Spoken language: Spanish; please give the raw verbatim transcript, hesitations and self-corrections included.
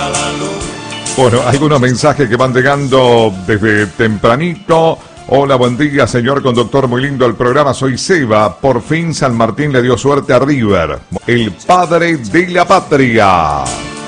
Bueno, algunos mensajes que van llegando desde tempranito. Hola, buen día, señor conductor, muy lindo el programa, soy Seba. Por fin San Martín le dio suerte a River, el padre de la patria.